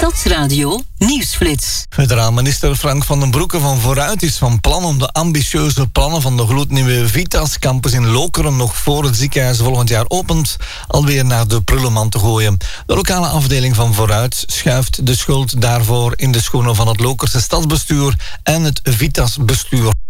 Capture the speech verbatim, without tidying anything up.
Stadsradio Nieuwsflits. Federaal minister Frank van den Broeke van Vooruit is van plan om de ambitieuze plannen van de gloednieuwe Vitas campus in Lokeren nog voor het ziekenhuis volgend jaar opent alweer naar de prullenmand te gooien. De lokale afdeling van Vooruit schuift de schuld daarvoor in de schoenen van het Lokerse stadsbestuur en het Vitas bestuur.